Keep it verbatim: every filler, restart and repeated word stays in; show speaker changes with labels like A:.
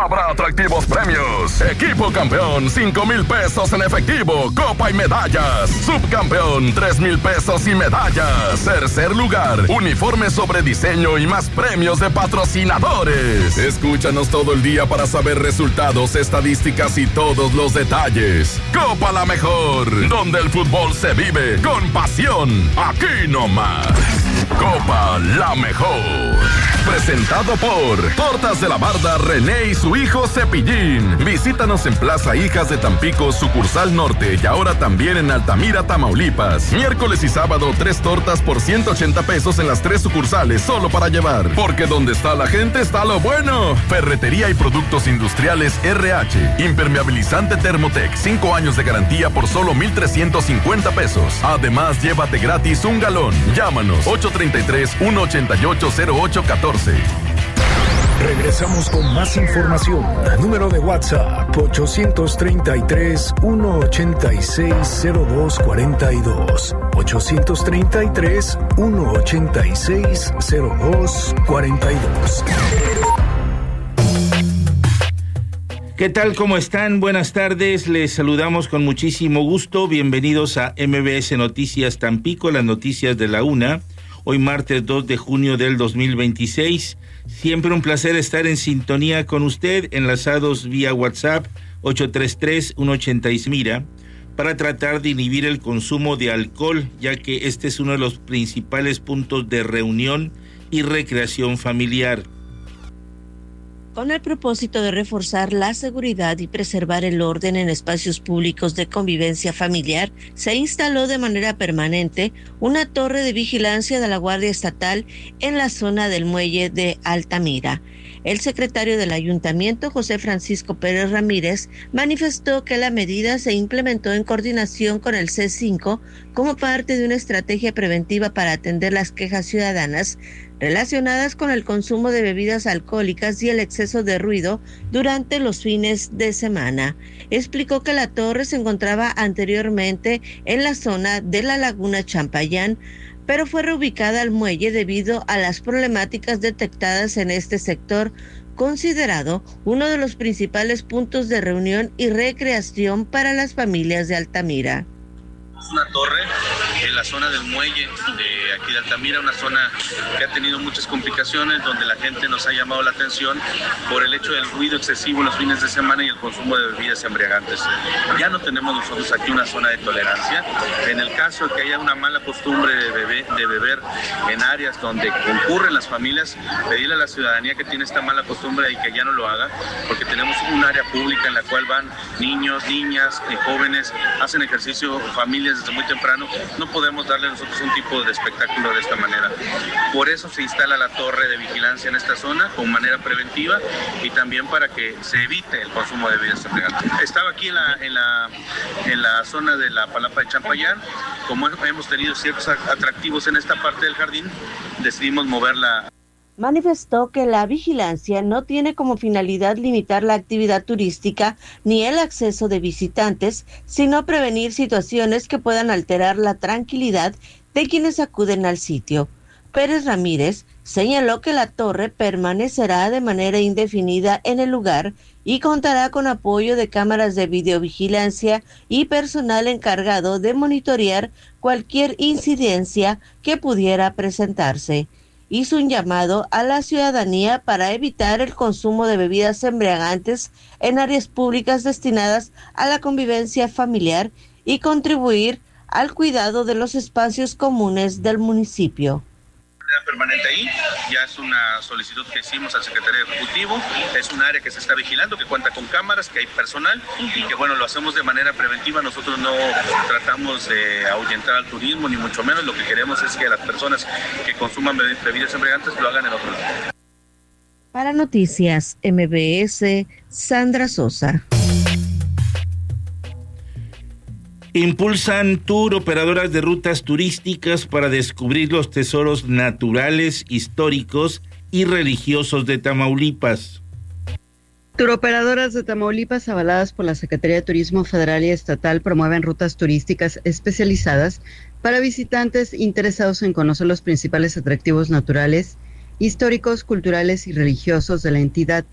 A: habrá atractivos premios. Equipo campeón, cinco mil pesos en efectivo, copa y medallas. Subcampeón, tres mil pesos y medallas. Tercer lugar, uniforme sobre diseño y más premios de patrocinadores. Escúchanos todo el día para saber resultados, estadísticas y todos los detalles. Copa La Mejor, donde el fútbol se vive con pasión. Aquí nomás. Copa La Mejor. Presentado por Tortas de la Barda René y su hijo Cepillín. Visítanos en Plaza Hijas de Tampico, sucursal norte, y ahora también en Altamira, Tamaulipas. Miércoles y sábado, tres tortas por ciento ochenta pesos en las tres sucursales, solo para llevar. Porque donde está la gente está lo bueno. Ferretería y productos industriales R H. Impermeabilizante Thermotec, cinco años de garantía por solo mil trescientos cincuenta pesos. Además, llévate gratis un galón. Llámanos ocho treinta y tres, uno ochenta y ocho, cero ocho catorce.
B: Regresamos con más información. Número de WhatsApp ochocientos treinta y tres, ciento ochenta y seis, cero dos cuarenta y dos. ochocientos treinta y tres, ciento ochenta y seis, cero dos cuarenta y dos.
C: ¿Qué tal? ¿Cómo están? Buenas tardes. Les saludamos con muchísimo gusto. Bienvenidos a M B S Noticias Tampico, las noticias de la una. Hoy martes dos de junio del dos mil veintiséis. Siempre un placer estar en sintonía con usted, enlazados vía WhatsApp ocho tres tres, uno ochenta y seis mira, para tratar de inhibir el consumo de alcohol, ya que este es uno de los principales puntos de reunión y recreación familiar.
D: Con el propósito de reforzar la seguridad y preservar el orden en espacios públicos de convivencia familiar, se instaló de manera permanente una torre de vigilancia de la Guardia Estatal en la zona del muelle de Altamira. El secretario del Ayuntamiento, José Francisco Pérez Ramírez, manifestó que la medida se implementó en coordinación con el C cinco como parte de una estrategia preventiva para atender las quejas ciudadanas relacionadas con el consumo de bebidas alcohólicas y el exceso de ruido durante los fines de semana. Explicó que la torre se encontraba anteriormente en la zona de la Laguna Champayán, pero fue reubicada al muelle debido a las problemáticas detectadas en este sector, considerado uno de los principales puntos de reunión y recreación para las familias de Altamira.
E: Una torre en la zona del muelle de aquí de Altamira, una zona que ha tenido muchas complicaciones, donde la gente nos ha llamado la atención por el hecho del ruido excesivo en los fines de semana y el consumo de bebidas embriagantes. Ya no tenemos nosotros aquí una zona de tolerancia. En el caso de que haya una mala costumbre de beber, de beber en áreas donde concurren las familias, pedirle a la ciudadanía que tiene esta mala costumbre y que ya no lo haga, porque tenemos un área pública en la cual van niños, niñas, eh, jóvenes, hacen ejercicio, familias desde muy temprano. No podemos darle nosotros un tipo de espectáculo de esta manera. Por eso se instala la torre de vigilancia en esta zona con manera preventiva y también para que se evite el consumo de bebidas embriagantes. Estaba aquí en la, en la, en la zona de la Palapa de Champayán. Como hemos tenido ciertos atractivos en esta parte del jardín, decidimos moverla.
D: Manifestó que la vigilancia no tiene como finalidad limitar la actividad turística ni el acceso de visitantes, sino prevenir situaciones que puedan alterar la tranquilidad de quienes acuden al sitio. Pérez Ramírez señaló que la torre permanecerá de manera indefinida en el lugar y contará con apoyo de cámaras de videovigilancia y personal encargado de monitorear cualquier incidencia que pudiera presentarse. Hizo un llamado a la ciudadanía para evitar el consumo de bebidas embriagantes en áreas públicas destinadas a la convivencia familiar y contribuir al cuidado de los espacios comunes del municipio.
E: Permanente ahí, ya es una solicitud que hicimos al secretario ejecutivo, es un área que se está vigilando, que cuenta con cámaras, que hay personal y que bueno, lo hacemos de manera preventiva. Nosotros no tratamos de ahuyentar al turismo, ni mucho menos. Lo que queremos es que las personas que consuman bebidas embriagantes lo hagan en otro lugar.
D: Para Noticias M B S, Sandra Sosa.
C: Impulsan tour operadoras de rutas turísticas para descubrir los tesoros naturales, históricos y religiosos de Tamaulipas.
F: Turoperadoras de Tamaulipas, avaladas por la Secretaría de Turismo Federal y Estatal, promueven rutas turísticas especializadas para visitantes interesados en conocer los principales atractivos naturales, históricos, culturales y religiosos de la entidad.